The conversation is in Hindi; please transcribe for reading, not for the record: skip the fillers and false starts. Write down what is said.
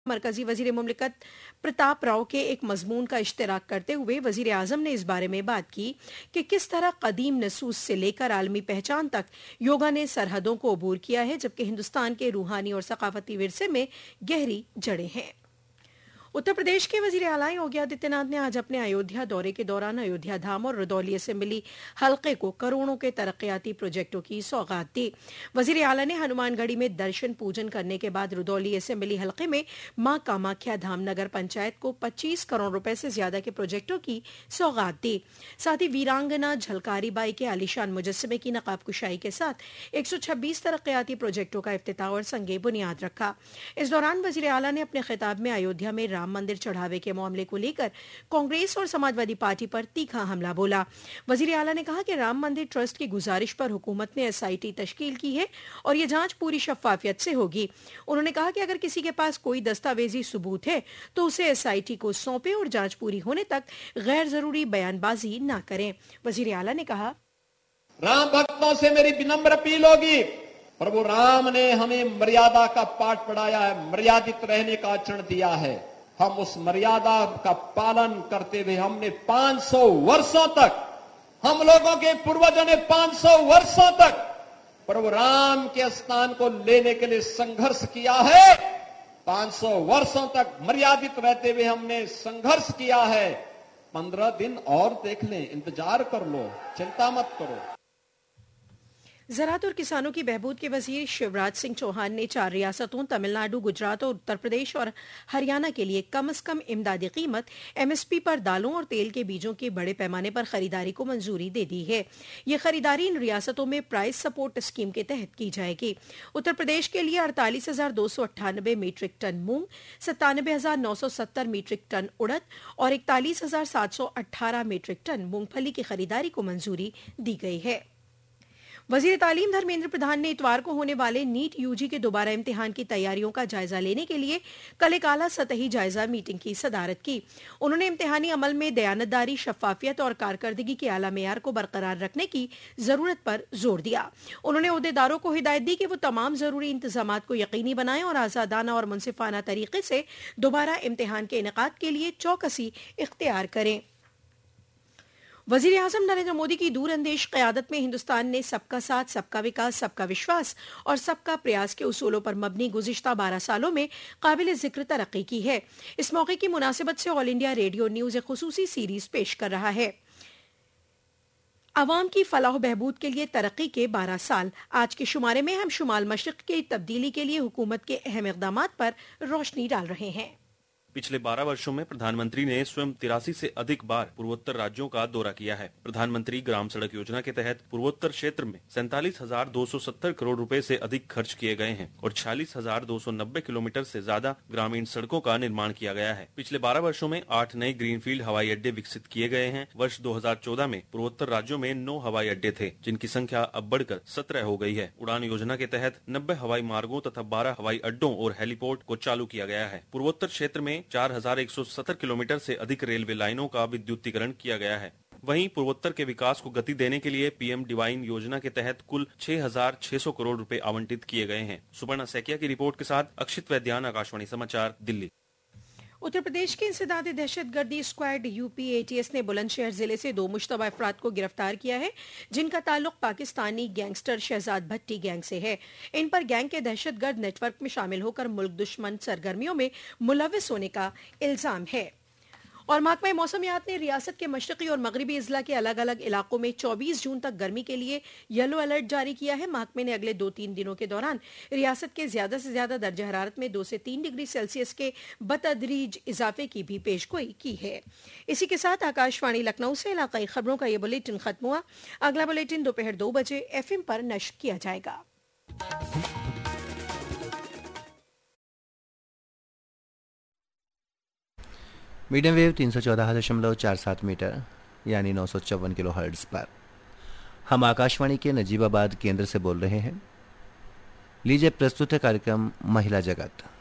मरकजी वजीर मुमलिकत प्रताप राव के एक मजमून का इश्तिराक करते हुए वजीर आजम ने इस बारे में बात की कि किस तरह कदीम नसूस से लेकर आलमी पहचान तक योगा ने सरहदों को अबूर किया है, जबकि हिंदुस्तान के रूहानी और सकाफती विरसे में गहरी जड़ें हैं। उत्तर प्रदेश के वजीर आला योगी आदित्यनाथ ने आज अपने अयोध्या दौरे के दौरान अयोध्या धाम और रुदौली असेंबली हलके को करोड़ों के तरक्याती प्रोजेक्टों की सौगात दी। वजीर आला ने हनुमानगढ़ी में दर्शन पूजन करने के बाद रुदौली असेंबली हलके में मां कामाख्या धाम नगर पंचायत को 25 करोड़ रुपए से ज्यादा के प्रोजेक्टों की सौगात दी। साथ ही वीरांगना झलकारी बाई के आलीशान मुजस्समे की नकाब कुशाई के साथ 126 तरक्याती प्रोजेक्टों का इफ्तिताह और संगे बुनियाद रखा। इस दौरान वजीर आला ने अपने खिताब में अयोध्या में राम मंदिर चढ़ावे के मामले को लेकर कांग्रेस और समाजवादी पार्टी पर तीखा हमला बोला। वजीर आला ने कहा कि राम मंदिर ट्रस्ट की गुजारिश पर हुकूमत ने एसआईटी तश्कील की है और ये जांच पूरी शफाफियत से होगी। उन्होंने कहा कि अगर किसी के पास कोई दस्तावेजी सबूत है तो उसे एसआईटी को सौंपे और जांच पूरी होने तक गैर जरूरी बयानबाजी न करें। वजीर आला ने कहा, राम भक्तों से मेरी विनम्र अपील होगी, प्रभु राम ने हमें मर्यादा का पाठ पढ़ाया है, मर्यादित रहने का आचरण दिया है। हम उस मर्यादा का पालन करते हुए हमने 500 वर्षों तक, हम लोगों के पूर्वजों ने 500 वर्षों तक प्रभु राम के स्थान को लेने के लिए संघर्ष किया है। 500 वर्षों तक मर्यादित रहते हुए हमने संघर्ष किया है। 15 दिन और देख लें, इंतजार कर लो, चिंता मत करो। ज़राअत और किसानों की बहबूद के वजीर शिवराज सिंह चौहान ने 4 रियासतों तमिलनाडु, गुजरात और उत्तर प्रदेश और हरियाणा के लिए कम से कम इमदादी कीमत एमएसपी पर दालों और तेल के बीजों की बड़े पैमाने पर खरीदारी को मंजूरी दे दी है। ये खरीदारी इन रियासतों में प्राइस सपोर्ट स्कीम के तहत की जाएगी। उत्तर प्रदेश के लिए 48,298 मीट्रिक टन मूंग, 97,970 मीट्रिक टन उड़द और 41,718 मीट्रिक टन मूंगफली की खरीदारी को मंजूरी दी गई है। वजीर तालीम धर्मेंद्र प्रधान ने इतवार को होने वाले नीट यूजी के दोबारा इम्तिहान की तैयारियों का जायजा लेने के लिए कल एक आला सतही जायजा मीटिंग की सदारत की। उन्होंने इम्तिहानी अमल में दयानतदारी, शफाफियत और कारकर्दगी के आला मेयार को बरकरार रखने की जरूरत पर जोर दिया। उन्होंने ओहदेदारों को हिदायत दी कि वो तमाम जरूरी इंतजामात को यकीनी बनाएं और आजादाना और मुनसिफाना तरीके से दोबारा इम्तिहान के इनेकाद के लिए चौकसी इख्तियार करें। वजीर आजम नरेंद्र मोदी की दूरअंदेश क़यादत में हिंदुस्तान ने सबका साथ, सबका विकास, सबका विश्वास और सबका प्रयास के उसूलों पर मबनी गुज़िश्ता 12 सालों में काबिल जिक्र तरक्की की है। इस मौके की मुनासिबत से ऑल इंडिया रेडियो न्यूज़ एक खुसूसी सीरीज पेश कर रहा है। अवाम की फलाह बहबूद के लिए तरक्की के 12 साल। आज के शुमारे में हम शुमाल मशरिक़ की तब्दीली के लिए हुकूमत के अहम इक़दामात पर रोशनी डाल रहे हैं। पिछले 12 वर्षों में प्रधानमंत्री ने स्वयं 83 से अधिक बार पूर्वोत्तर राज्यों का दौरा किया है। प्रधानमंत्री ग्राम सड़क योजना के तहत पूर्वोत्तर क्षेत्र में 47,270 करोड़ रुपए से अधिक खर्च किए गए हैं और 46,290 किलोमीटर से ज्यादा ग्रामीण सड़कों का निर्माण किया गया है। पिछले 12 वर्षों में 8 नए ग्रीनफील्ड हवाई अड्डे विकसित किए गए हैं। वर्ष 2014 में पूर्वोत्तर राज्यों में 9 हवाई अड्डे थे, जिनकी संख्या अब बढ़कर 17 हो गई है। उड़ान योजना के तहत 90 हवाई मार्गों तथा 12 हवाई अड्डों और हेलीपोर्ट को चालू किया गया है। पूर्वोत्तर क्षेत्र में 4,170 किलोमीटर से अधिक रेलवे लाइनों का विद्युतीकरण किया गया है। वहीं पूर्वोत्तर के विकास को गति देने के लिए पीएम डिवाइन योजना के तहत कुल 6,600 करोड़ रुपए आवंटित किए गए हैं। सुपर्णा सैकिया की रिपोर्ट के साथ अक्षित वैद्यान, आकाशवाणी समाचार, दिल्ली। उत्तर प्रदेश के इंसदाद दहशतगर्दी स्क्वाड यूपीएटीएस ने बुलंदशहर जिले से 2 मुश्तबा अफराद को गिरफ्तार किया है, जिनका ताल्लुक पाकिस्तानी गैंगस्टर शहजाद भट्टी गैंग से है। इन पर गैंग के दहशतगर्द नेटवर्क में शामिल होकर मुल्क दुश्मन सरगर्मियों में मुलविस होने का इल्जाम है। और महकमा मौसमियात ने रियासत के मशरकी और मगरबी अजला के अलग अलग इलाकों में 24 जून तक गर्मी के लिए येलो अलर्ट जारी किया है। महकमे ने अगले 2-3 दिनों के दौरान रियासत के ज्यादा से ज्यादा दर्जा हरारत में 2 से 3 डिग्री सेल्सियस के बतदरीज इजाफे की भी पेशगोई की है। इसी के साथ आकाशवाणी लखनऊ से इलाकाई खबरों का यह बुलेटिन खत्म हुआ। अगला बुलेटिन दोपहर 2 बजे FM पर नश्र किया जाएगा। मीडियम वेव 314.47 मीटर यानी 954 किलो हर्ट्ज पर हम आकाशवाणी के नजीबाबाद केंद्र से बोल रहे हैं। लीजिए प्रस्तुत है कार्यक्रम महिला जगत।